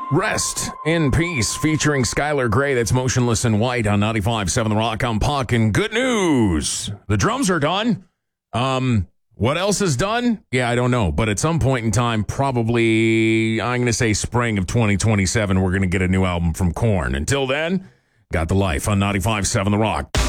Rest in Peace featuring Skylar Grey. That's Motionless in White on 95.7 The Rock. I'm Puck, and good news. The drums are done. What else is done? Yeah, I don't know. But at some point in time, probably, I'm going to say spring of 2027, we're going to get a new album from Korn. Until then, got the life on 95.7 The Rock.